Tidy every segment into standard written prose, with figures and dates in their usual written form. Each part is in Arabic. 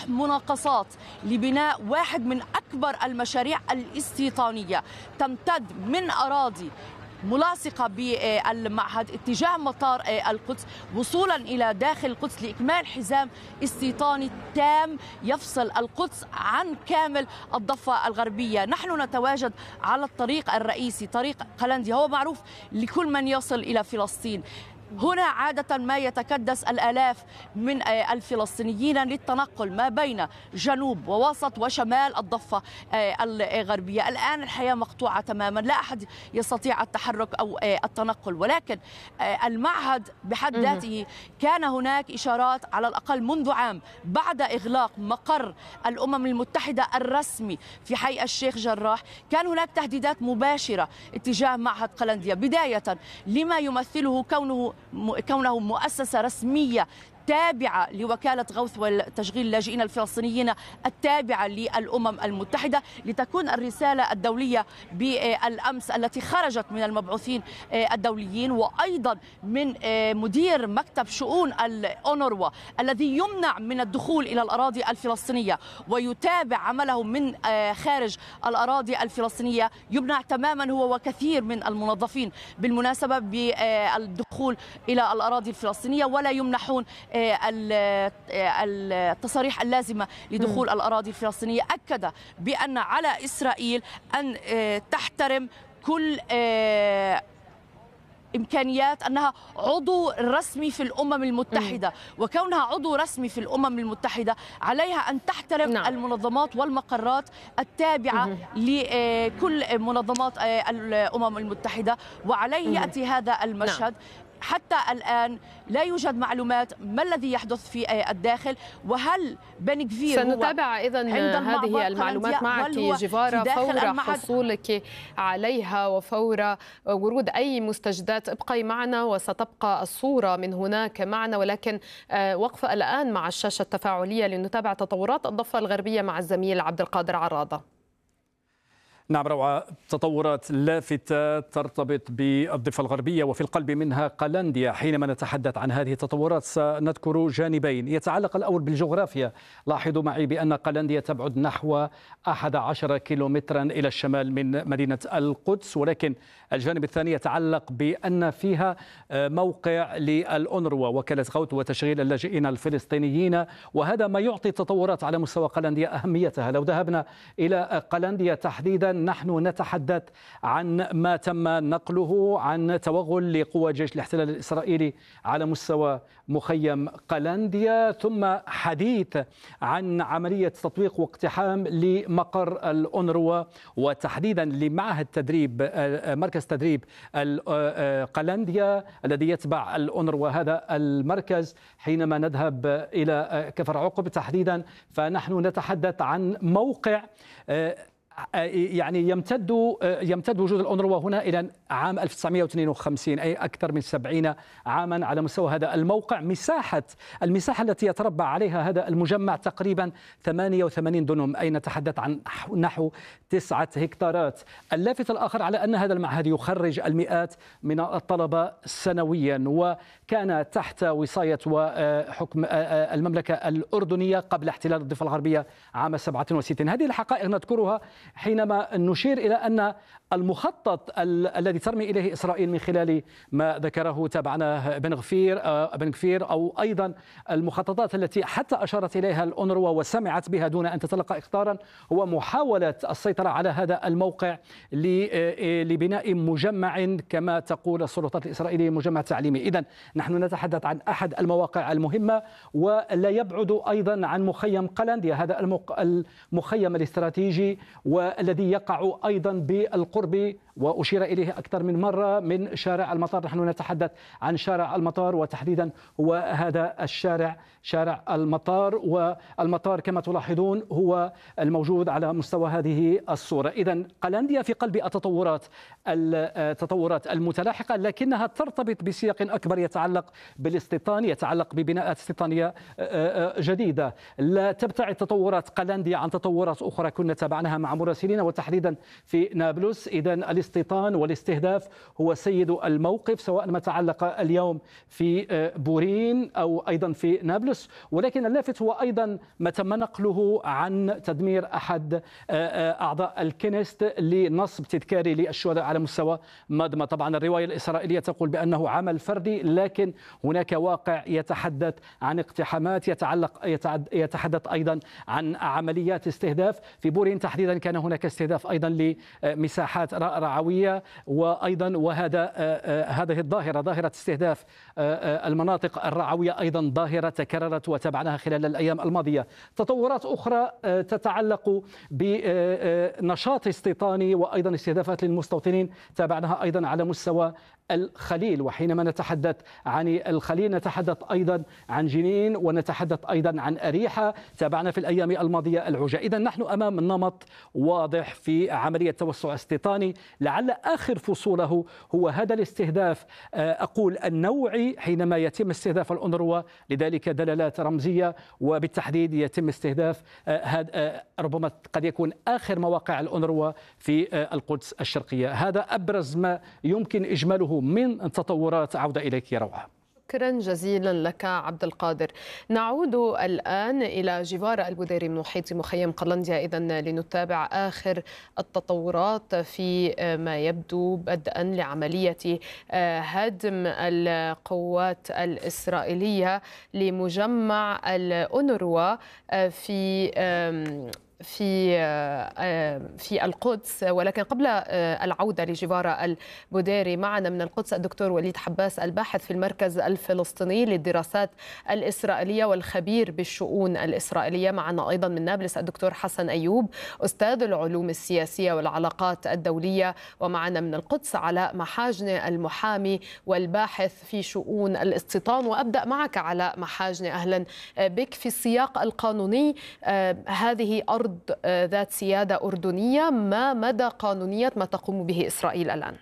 مناقصات لبناء واحد من أكبر المشاريع الاستيطانية تمتد من أراضي ملاصقة بالمعهد اتجاه مطار القدس وصولا إلى داخل القدس لإكمال حزام استيطاني تام يفصل القدس عن كامل الضفة الغربية. نحن نتواجد على الطريق الرئيسي، طريق قلنديا، هو معروف لكل من يصل إلى فلسطين. هنا عادة ما يتكدس الآلاف من الفلسطينيين للتنقل ما بين جنوب ووسط وشمال الضفة الغربية. الآن الحياة مقطوعة تماما، لا أحد يستطيع التحرك أو التنقل، ولكن المعهد بحد ذاته كان هناك إشارات على الأقل منذ عام بعد إغلاق مقر الأمم المتحدة الرسمي في حي الشيخ جراح. كان هناك تهديدات مباشرة اتجاه معهد قلنديا، بداية لما يمثله كونه مؤسسة رسمية تابعة لوكالة غوث وتشغيل اللاجئين الفلسطينيين التابعة للأمم المتحدة، لتكون الرسالة الدولية بالأمس التي خرجت من المبعوثين الدوليين وأيضا من مدير مكتب شؤون الأونروا الذي يمنع من الدخول إلى الأراضي الفلسطينية ويتابع عمله من خارج الأراضي الفلسطينية، يمنع تماما هو وكثير من الموظفين بالمناسبة بالدخول إلى الأراضي الفلسطينية، ولا يمنحون التصاريح اللازمة لدخول الأراضي الفلسطينية. أكد بأن على إسرائيل أن تحترم كل إمكانيات أنها عضو رسمي في الأمم المتحدة، وكونها عضو رسمي في الأمم المتحدة عليها أن تحترم المنظمات والمقرات التابعة لكل منظمات الأمم المتحدة، وعليه يأتي هذا المشهد. حتى الآن لا يوجد معلومات ما الذي يحدث في الداخل، وهل بن غفير سنتابع إذن هذه المعلومات معك جيفارا فور حصولك عليها وفور ورود أي مستجدات. ابقي معنا وستبقى الصورة من هناك معنا، ولكن وقفة الآن مع الشاشة التفاعلية لنتابع تطورات الضفة الغربية مع الزميل عبد القادر عراضة. نعم، روعة. تطورات لافتة ترتبط بالضفة الغربية وفي القلب منها قلنديا. حينما نتحدث عن هذه التطورات سنذكر جانبين. يتعلق الأول بالجغرافيا. لاحظوا معي بأن قلنديا تبعد نحو 11 كيلومترا إلى الشمال من مدينة القدس، ولكن الجانب الثاني يتعلق بأن فيها موقع للأونروا، وكالة غوث وتشغيل اللاجئين الفلسطينيين، وهذا ما يعطي التطورات على مستوى قلنديا أهميتها. لو ذهبنا إلى قلنديا تحديدا نحن نتحدث عن ما تم نقله عن توغل لقوى جيش الاحتلال الإسرائيلي على مستوى مخيم قلنديا، ثم حديث عن عملية تطويق واقتحام لمقر الأونروا وتحديدا لمعهد تدريب مركز تدريب قلنديا الذي يتبع الأونروا. هذا المركز حينما نذهب إلى كفر عقب تحديدا فنحن نتحدث عن موقع يعني يمتد وجود الأونروا هنا إلى عام 1952، أي أكثر من 70 عاما على مستوى هذا الموقع. المساحة التي يتربع عليها هذا المجمع تقريبا 88 دنم، أي نتحدث عن نحو 9 هكتارات. اللافت الآخر على أن هذا المعهد يخرج المئات من الطلبة سنويا، وكان تحت وصاية وحكم المملكة الأردنية قبل احتلال الضفة الغربية عام 67. هذه الحقائق نذكرها حينما نشير إلى أن المخطط الذي ترمي إليه إسرائيل من خلال ما ذكره تابعنا بن غفير أو أيضا المخططات التي حتى أشارت إليها الأونروا وسمعت بها دون أن تتلقى إخطارا، هو محاولة السيطرة على هذا الموقع لبناء مجمع كما تقول السلطات الإسرائيلية مجمع تعليمي. إذن نحن نتحدث عن أحد المواقع المهمة، ولا يبعد أيضا عن مخيم قلنديا، هذا المخيم الاستراتيجي والذي يقع أيضا بالقرب وأشير إليه أكثر من مرة من شارع المطار. نحن نتحدث عن شارع المطار، وتحديدا هو هذا الشارع، شارع المطار، والمطار كما تلاحظون هو الموجود على مستوى هذه الصورة. إذن قلنديا في قلب التطورات المتلاحقة، لكنها ترتبط بسياق أكبر يتعلق بالاستيطان، يتعلق ببناءات استيطانية جديدة. لا تبتعد تطورات قلنديا عن تطورات أخرى كنا تابعناها مع مراسلين وتحديدا في نابلس. إذا الاستيطان والاستهداف هو سيد الموقف، سواء ما تعلق اليوم في بورين أو أيضا في نابلس. ولكن اللافت هو أيضا ما تم نقله عن تدمير أحد أعضاء الكنيست لنصب تذكاري للشهداء على مستوى مادما. طبعا الرواية الإسرائيلية تقول بأنه عمل فردي، لكن هناك واقع يتحدث عن اقتحامات، يتحدث أيضا عن عمليات استهداف. في بورين تحديدا كان هناك استهداف أيضا لمساحات رعوية، وأيضا هذه الظاهرة، ظاهرة استهداف المناطق الرعوية، أيضا ظاهرة تكررت وتابعناها خلال الأيام الماضية. تطورات أخرى تتعلق بنشاط استيطاني وأيضا استهدافات للمستوطنين تابعناها أيضا على مستوى الخليل. وحينما نتحدث عن الخليل نتحدث أيضا عن جنين، ونتحدث أيضا عن أريحة، تابعنا في الأيام الماضية العوجة. إذا نحن أمام نمط واضح في عملية توسع استيطاني، لعل آخر فصوله هو هذا الاستهداف أقول النوعي، حينما يتم استهداف الأونروا، لذلك دلالات رمزية، وبالتحديد يتم استهداف ربما قد يكون آخر مواقع الأونروا في القدس الشرقية. هذا أبرز ما يمكن إجماله من تطورات. عودة إليك يا روعة. شكرا جزيلا لك عبد القادر. نعود الآن إلى جيفارا البوديري من محيط مخيم قلنديا إذن لنتابع آخر التطورات في ما يبدو بدءا لعملية هدم القوات الإسرائيلية لمجمع الأونروا في القدس. ولكن قبل العودة لجيفارا البوديري، معنا من القدس الدكتور وليد حباس، الباحث في المركز الفلسطيني للدراسات الإسرائيلية والخبير بالشؤون الإسرائيلية. معنا أيضا من نابلس الدكتور حسن أيوب، أستاذ العلوم السياسية والعلاقات الدولية. ومعنا من القدس علاء محاجنة، المحامي والباحث في شؤون الاستيطان. وأبدأ معك علاء محاجنة، أهلا بك. في السياق القانوني، هذه أرض ذات سيادة أردنية، ما مدى قانونية ما تقوم به إسرائيل الآن؟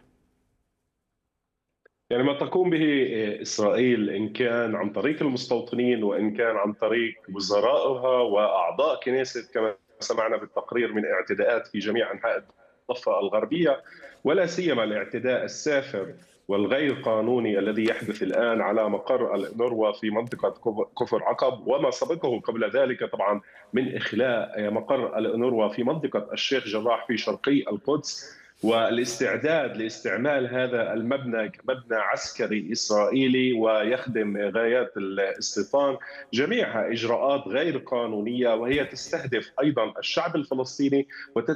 يعني ما تقوم به إسرائيل إن كان عن طريق المستوطنين وإن كان عن طريق وزرائها وأعضاء كنيست، كما سمعنا بالتقرير، من اعتداءات في جميع أنحاء الضفة الغربية، ولا سيما الاعتداء السافر والغير قانوني الذي يحدث الآن على مقر الأونروا في منطقة كفر عقب، وما سبقه قبل ذلك طبعا من إخلاء مقر الأونروا في منطقة الشيخ جراح في شرقي القدس، والاستعداد لاستعمال هذا المبنى كمبنى عسكري إسرائيلي ويخدم غايات الاستيطان. جميعها إجراءات غير قانونية، وهي تستهدف أيضا الشعب الفلسطيني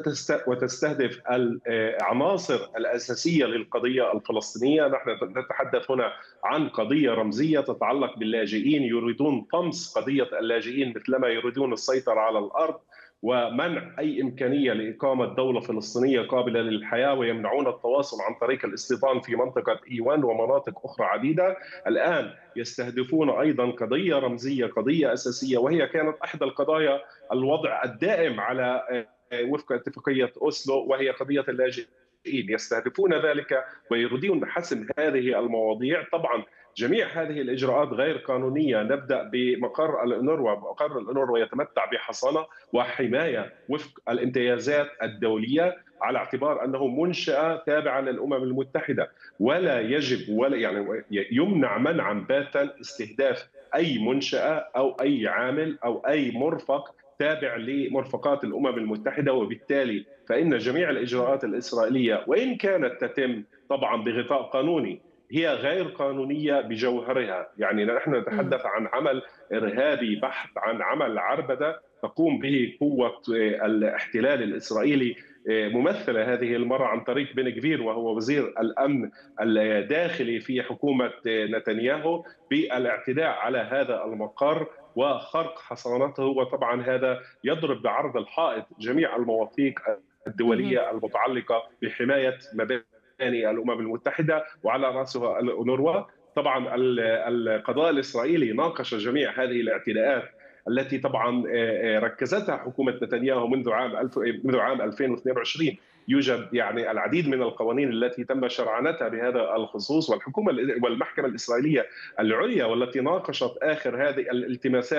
وتستهدف العناصر الأساسية للقضية الفلسطينية. نحن نتحدث هنا عن قضية رمزية تتعلق باللاجئين، يريدون طمس قضية اللاجئين مثلما يريدون السيطرة على الأرض ومنع أي إمكانية لإقامة دولة فلسطينية قابلة للحياة، ويمنعون التواصل عن طريق الاستيطان في منطقة إيوان ومناطق أخرى عديدة. الآن يستهدفون أيضا قضية رمزية، قضية أساسية، وهي كانت أحد القضايا الوضع الدائم على وفق اتفاقية أوسلو، وهي قضية اللاجئين. يستهدفون ذلك ويريدون حسم هذه المواضيع. طبعا جميع هذه الإجراءات غير قانونية. نبدأ بمقر الأونروا. مقر الأونروا يتمتع بحصانة وحماية وفق الامتيازات الدولية، على اعتبار أنه منشأة تابعة للأمم المتحدة، ولا يجب ولا يمنع منعا باتا استهداف أي منشأة أو أي عامل أو أي مرفق تابع لمرفقات الأمم المتحدة. وبالتالي فإن جميع الإجراءات الإسرائيلية وإن كانت تتم طبعا بغطاء قانوني هي غير قانونية بجوهرها. يعني نحن نتحدث عن عمل إرهابي بحت، عن عمل عربدة تقوم به قوة الاحتلال الإسرائيلي، ممثلة هذه المرة عن طريق بن غفير وهو وزير الأمن الداخلي في حكومة نتنياهو، بالاعتداء على هذا المقر وخرق حصانته. وطبعا هذا يضرب بعرض الحائط جميع المواثيق الدولية المتعلقة بحماية مبادئ الأمم المتحدة وعلى رأسها الأونروا. طبعا القضاء الإسرائيلي ناقش جميع هذه الاعتداءات التي طبعا ركزتها حكومة نتنياهو منذ عام 2022. يوجد يعني العديد من القوانين التي تم شرعنتها بهذا الخصوص، والحكومة والمحكمة الإسرائيلية العليا والتي ناقشت آخر هذه الالتماسات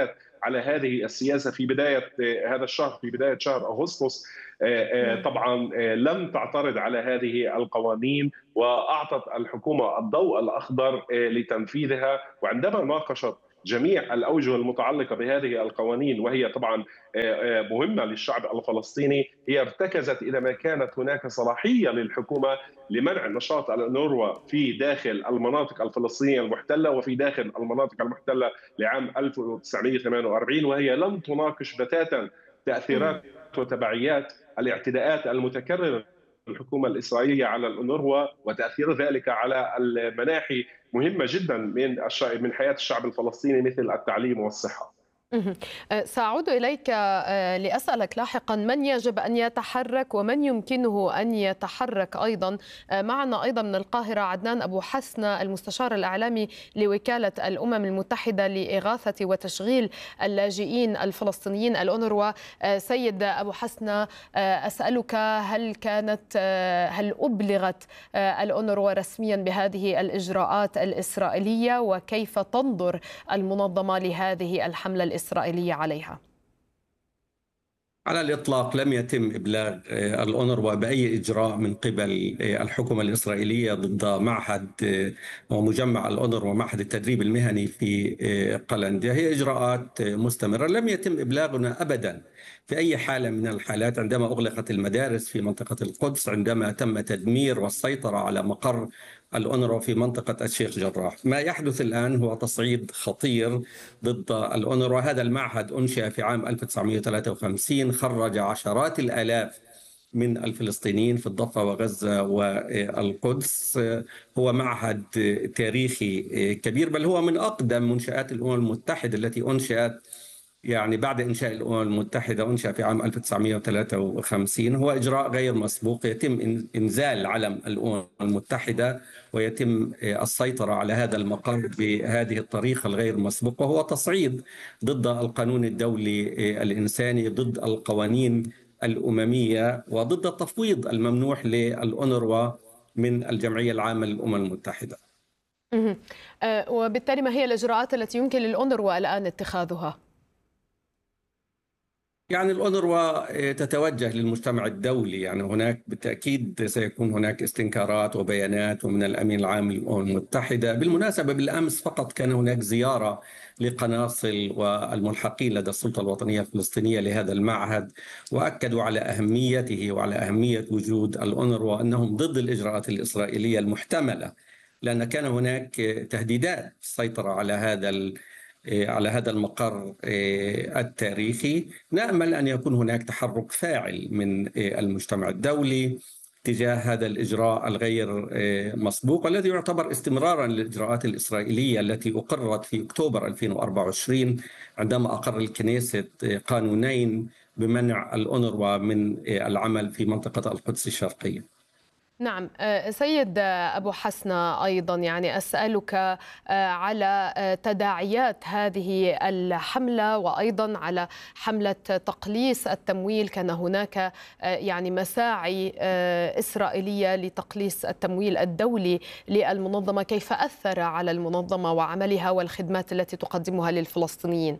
على هذه السياسة في بداية هذا الشهر، في بداية شهر أغسطس. طبعا لم تعترض على هذه القوانين، وأعطت الحكومة الضوء الأخضر لتنفيذها. وعندما ناقشت جميع الأوجه المتعلقة بهذه القوانين، وهي طبعا مهمة للشعب الفلسطيني، هي ارتكزت إذا ما كانت هناك صلاحية للحكومة لمنع نشاط الأونروا في داخل المناطق الفلسطينية المحتلة وفي داخل المناطق المحتلة لعام 1948، وهي لم تناقش بتاتا تأثيرات وتبعيات الاعتداءات المتكررة الحكومة الإسرائيلية على الأونروا وتأثير ذلك على المناحي مهمة جدا من حياة الشعب الفلسطيني، مثل التعليم والصحة. سأعود إليك لأسألك لاحقا من يجب أن يتحرك ومن يمكنه أن يتحرك أيضا. معنا أيضا من القاهرة عدنان أبو حسنة، المستشار الإعلامي لوكالة الأمم المتحدة لإغاثة وتشغيل اللاجئين الفلسطينيين الأونروا. سيد أبو حسنة، أسألك هل أبلغت الأونروا رسميا بهذه الإجراءات الإسرائيلية، وكيف تنظر المنظمة لهذه الحملة الإسرائيلية عليها؟ على الإطلاق لم يتم إبلاغ الأونروا بأي إجراء من قبل الحكومة الإسرائيلية ضد معهد ومجمع الأونروا ومعهد التدريب المهني في قلنديا. هي إجراءات مستمرة، لم يتم إبلاغنا أبدا في أي حالة من الحالات. عندما أغلقت المدارس في منطقة القدس، عندما تم تدمير والسيطرة على مقر الأونروا في منطقة الشيخ جراح، ما يحدث الآن هو تصعيد خطير ضد الأونروا. هذا المعهد أنشئ في عام 1953، خرج عشرات الآلاف من الفلسطينيين في الضفة وغزة والقدس. هو معهد تاريخي كبير، بل هو من أقدم منشآت الأمم المتحدة التي أنشئت يعني بعد إنشاء الأمم المتحدة، أنشأ في عام 1953. هو إجراء غير مسبوق، يتم إنزال علم الأمم المتحدة ويتم السيطرة على هذا المقر بهذه الطريقة الغير مسبوقة، وهو تصعيد ضد القانون الدولي الإنساني، ضد القوانين الأممية، وضد التفويض الممنوح للأونروا من الجمعية العامة للأمم المتحدة. وبالتالي ما هي الإجراءات التي يمكن للأونروا الآن اتخاذها؟ يعني الأونروا تتوجه للمجتمع الدولي، يعني هناك بالتأكيد سيكون هناك استنكارات وبيانات ومن الأمين العام للأمم المتحدة. بالمناسبة بالأمس فقط كان هناك زيارة لقناصل والملحقين لدى السلطة الوطنية الفلسطينية لهذا المعهد، وأكدوا على أهميته وعلى أهمية وجود الأونروا، أنهم ضد الإجراءات الإسرائيلية المحتملة، لأن كان هناك تهديدات السيطرة على هذا المقر التاريخي. نأمل أن يكون هناك تحرك فاعل من المجتمع الدولي تجاه هذا الإجراء الغير مسبوق، الذي يعتبر استمرارا للإجراءات الإسرائيلية التي أقرت في أكتوبر 2024 عندما أقر الكنيست قانونين بمنع الأونروا من العمل في منطقة القدس الشرقية. نعم سيد أبو حسنة، أيضا يعني أسألك على تداعيات هذه الحملة وأيضا على حملة تقليص التمويل. كان هناك يعني مساعي إسرائيلية لتقليص التمويل الدولي للمنظمة، كيف أثر على المنظمة وعملها والخدمات التي تقدمها للفلسطينيين؟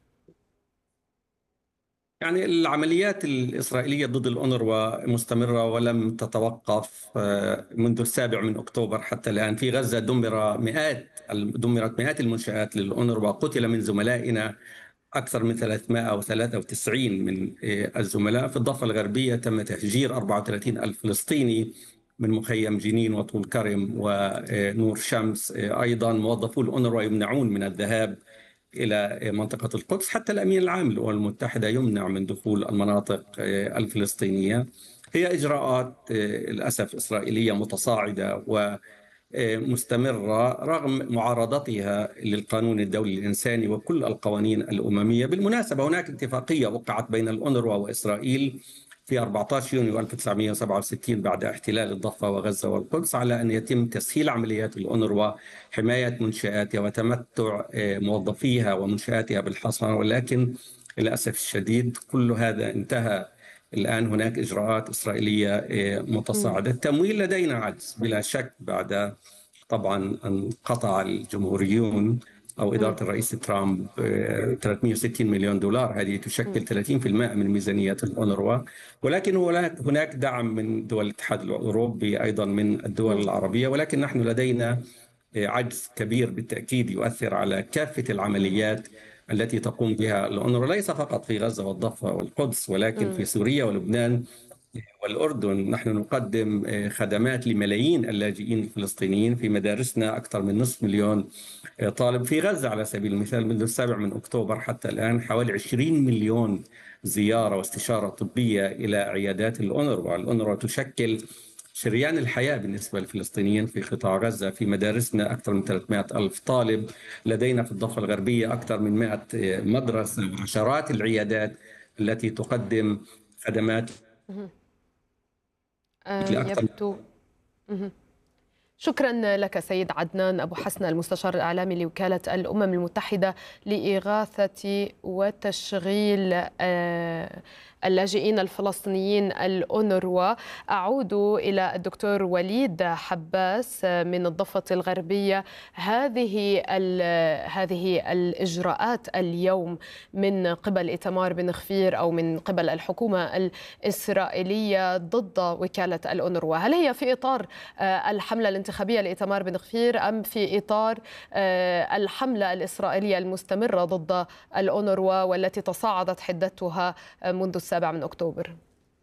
يعني العمليات الإسرائيلية ضد الأونروا مستمرة ولم تتوقف منذ 7 أكتوبر حتى الآن. في غزة دمرت مئات المنشآت للأونروا، قتل من زملائنا أكثر من 393 من الزملاء. في الضفة الغربية تم تهجير 34 ألف فلسطيني من مخيم جنين وطول كرم ونور شمس. أيضا موظفو الأونروا يمنعون من الذهاب إلى منطقة القدس، حتى الأمين العام للأمم المتحدة يمنع من دخول المناطق الفلسطينية. هي إجراءات للأسف إسرائيلية متصاعدة ومستمرة رغم معارضتها للقانون الدولي الإنساني وكل القوانين الأممية. بالمناسبة هناك اتفاقية وقعت بين الأونروا وإسرائيل في 14 يونيو 1967 بعد احتلال الضفة وغزة والقدس على أن يتم تسهيل عمليات الأونروا، حماية منشآتها وتمتع موظفيها ومنشآتها بالحصانة، ولكن للأسف الشديد كل هذا انتهى. الآن هناك إجراءات إسرائيلية متصاعدة. التمويل لدينا عجز بلا شك، بعد طبعا أن قطع الجمهوريون أو إدارة الرئيس ترامب 360 مليون دولار. هذه تشكل 30% من ميزانية الأونروا، ولكن هناك دعم من دول الاتحاد الأوروبي، أيضا من الدول العربية، ولكن نحن لدينا عجز كبير بالتأكيد يؤثر على كافة العمليات التي تقوم بها الأونروا، ليس فقط في غزة والضفة والقدس، ولكن في سوريا ولبنان والأردن. نحن نقدم خدمات لملايين اللاجئين الفلسطينيين في مدارسنا، أكثر من نصف مليون طالب. في غزة على سبيل المثال منذ 7 أكتوبر حتى الآن حوالي 20 مليون زيارة واستشارة طبية إلى عيادات الأونروا. الأونروا تشكل شريان الحياة بالنسبة للفلسطينيين في قطاع غزة. في مدارسنا أكثر من 300 ألف طالب، لدينا في الضفة الغربية أكثر من 100 مدرسة، عشرات العيادات التي تقدم خدمات يبدو. شكرا لك سيد عدنان أبو حسن، المستشار الإعلامي لوكالة الأمم المتحدة لإغاثة وتشغيل اللاجئين الفلسطينيين الأونروا. أعود إلى الدكتور وليد حباس من الضفة الغربية. هذه الإجراءات اليوم من قبل إيتمار بن غفير أو من قبل الحكومة الإسرائيلية ضد وكالة الأونروا، هل هي في إطار الحملة الانتخابية لإيتمار بن غفير أم في إطار الحملة الإسرائيلية المستمرة ضد الأونروا والتي تصاعدت حدتها منذ 7 أكتوبر؟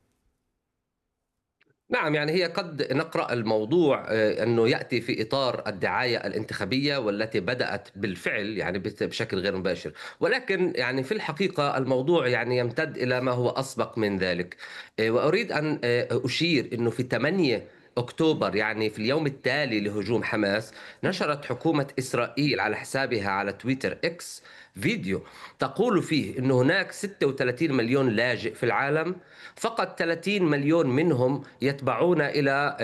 نعم، يعني هي قد نقرأ الموضوع أنه يأتي في إطار الدعاية الانتخابية والتي بدأت بالفعل يعني بشكل غير مباشر، ولكن يعني في الحقيقة الموضوع يعني يمتد إلى ما هو أسبق من ذلك. وأريد أن أشير أنه في 8 أكتوبر، يعني في اليوم التالي لهجوم حماس، نشرت حكومة إسرائيل على حسابها على تويتر إكس فيديو تقول فيه أن هناك 36 مليون لاجئ في العالم، فقط 30 مليون منهم يتبعون إلى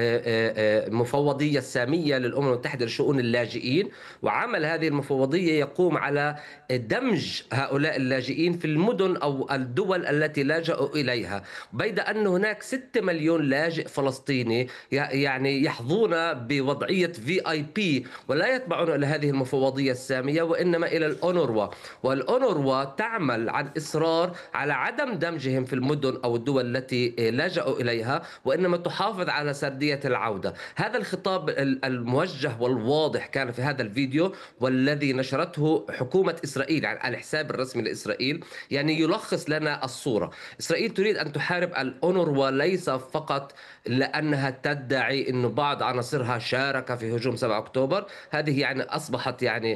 مفوضية سامية للأمم المتحدة لشؤون اللاجئين، وعمل هذه المفوضية يقوم على دمج هؤلاء اللاجئين في المدن أو الدول التي لاجأوا إليها، بيد أن هناك 6 مليون لاجئ فلسطيني يعني يحظون بوضعية VIP ولا يتبعون إلى هذه المفوضية السامية وإنما إلى الأونروا. والأونروا تعمل عن إصرار على عدم دمجهم في المدن أو الدول التي لجأوا إليها، وإنما تحافظ على سردية العودة. هذا الخطاب الموجه والواضح كان في هذا الفيديو، والذي نشرته حكومة إسرائيل على الحساب الرسمي لإسرائيل يعني يلخص لنا الصورة. إسرائيل تريد أن تحارب الأونروا ليس فقط لأنها تدعي أن بعض عناصرها شارك في هجوم 7 أكتوبر، هذه يعني أصبحت يعني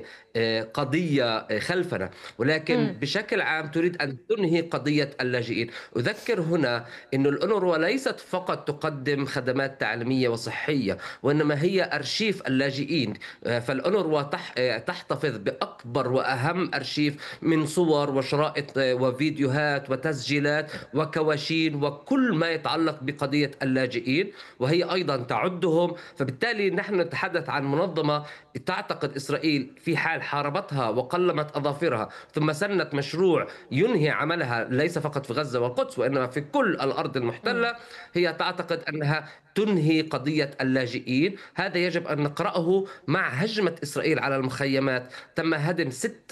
قضية خلفنا، ولكن بشكل عام تريد أن تنهي قضية اللاجئين. أذكر هنا أن الأونروا ليست فقط تقدم خدمات تعليمية وصحية، وإنما هي أرشيف اللاجئين. فالأونروا تحتفظ بأكبر وأهم أرشيف من صور وشرائط وفيديوهات وتسجيلات وكواشين وكل ما يتعلق بقضية اللاجئين، وهي أيضا تعدهم. فبالتالي نحن نتحدث عن منظمة تعتقد إسرائيل في حال حاربتها وقلمت أظافرها ثم سنت مشروع ينهي عملها ليس فقط في غزة والقدس وإنما في كل الأرض المحتلة، هي تعتقد أنها تنهي قضية اللاجئين. هذا يجب أن نقرأه مع هجمة إسرائيل على المخيمات. تم هدم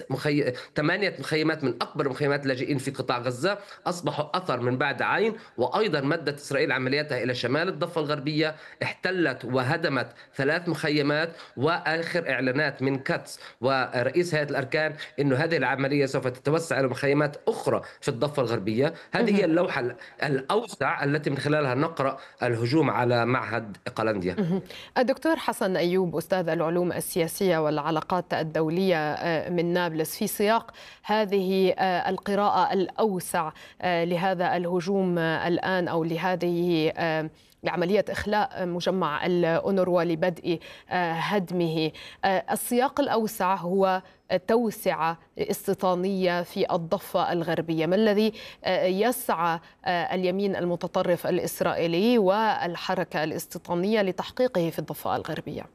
8 مخيمات من أكبر مخيمات اللاجئين في قطاع غزة، أصبحوا أثر من بعد عين. وأيضا مدت إسرائيل عملياتها إلى شمال الضفة الغربية، احتلت وهدمت 3 مخيمات، وآخر إعلانات من كاتس ورئيس هيئة الأركان أنه هذه العملية سوف تتوسع إلى مخيمات أخرى في الضفة الغربية. هذه هي اللوحة الأوسع التي من خلالها نقرأ الهجوم على معهد قلنديا. الدكتور حسن أيوب، أستاذ العلوم السياسية والعلاقات الدولية من نابلس، في سياق هذه القراءة الأوسع لهذا الهجوم الآن أو لهذه لعملية إخلاء مجمع الأونروا لبدء هدمه، السياق الأوسع هو توسعة استيطانية في الضفة الغربية. ما الذي يسعى اليمين المتطرف الإسرائيلي والحركة الاستيطانية لتحقيقه في الضفة الغربية؟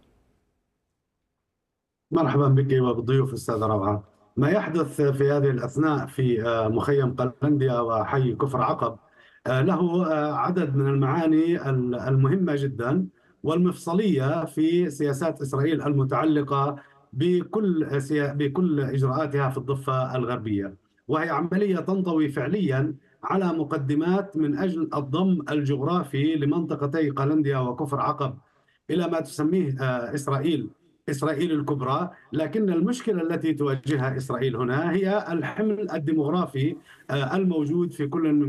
مرحبا بك وبضيوف أستاذ روعة. ما يحدث في هذه الأثناء في مخيم قلنديا وحي كفر عقب له عدد من المعاني المهمة جدا والمفصلية في سياسات إسرائيل المتعلقة بكل إجراءاتها في الضفة الغربية، وهي عملية تنطوي فعليا على مقدمات من أجل الضم الجغرافي لمنطقتي قلنديا وكفر عقب إلى ما تسميه إسرائيل الكبرى. لكن المشكلة التي تواجهها إسرائيل هنا هي الحمل الديموغرافي الموجود في كل من